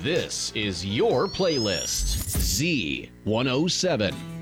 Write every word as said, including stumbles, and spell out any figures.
This is your playlist. Z one oh seven.